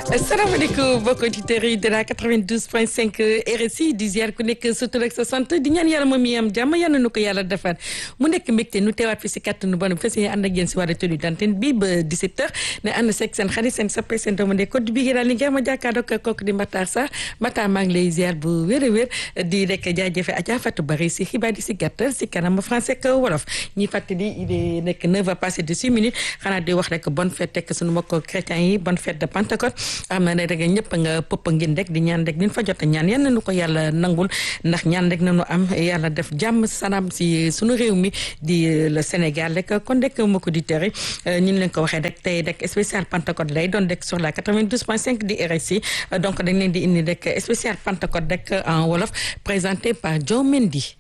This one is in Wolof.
asalaamaaleykum mbokki auditeurs yi de la 92.5 RSI di ziar ku nekk sa tur ak sa sant di ñaan yàlla moom mi am jàmm yal na nu ko yàlla defal mu nekk mbégte nu teewaat fi si kàttanu bonam fas yéene ànd ak yéen si wàllu tenue d'antenne bi ba 17h ne ànd seeg seen xarit seen soppe seen doomu ndey code bi daal li nga ma jàkkaarloo ak kooku di Matar Sarr Matar maa ngi lay ziar bu wér a wér di rek jaajëfe Adja Fatou Bari si xibaar yi si gàttal si kanam français ak wolof ñi fàttali il est nekk 9h passé de 6 minutes xanaa di wax rek bonne fête ak sunu mbokk chrétiens yi bonne fête de Pentecôte xam na ne rek ñëpp nga pëpp ngeen rek di ñaan rek liñ fa jot a ñaan yal na nu ko yàlla nangul ndax ñaan rek nañu am yàlla def jàmm salaam si sunu réew mi di le Sénégal rek kon rek ma ko di tere ñu leen ko waxee rek tey rek spécial Pentecôte lay doon rek sur la 92.5 di RSI donc dañ leen di indi rek spécial Pentecôte rek en wolof présenté par Joe Mendy.